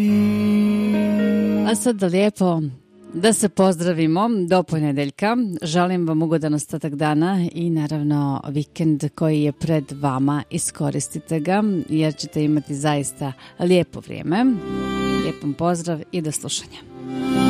A sad da lijepo da se pozdravimo do ponedjeljka. Želim vam ugodan ostatak dana i naravno vikend koji je pred vama. Iskoristite ga jer ćete imati zaista lijepo vrijeme. Lijep pozdrav i do slušanja.